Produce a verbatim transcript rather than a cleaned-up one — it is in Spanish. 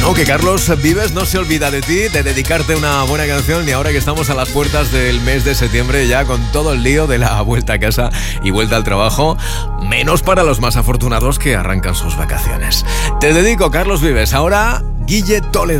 Aunque Carlos Vives no se olvida de ti, de dedicarte una buena canción, y ahora que estamos a las puertas del mes de septiembre, ya con todo el lío de la vuelta a casa y vuelta al trabajo, menos para los más afortunados que arrancan sus vacaciones. Te dedico, Carlos Vives. Ahora, Guille Toledano.